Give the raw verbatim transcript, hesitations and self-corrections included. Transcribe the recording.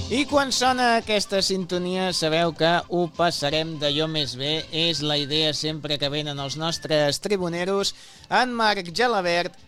I quan sona aquesta sintonia sabeu que ho passarem d'allò més bé. És la idea sempre que venen els nostres tribuneros, en Marc Gelabert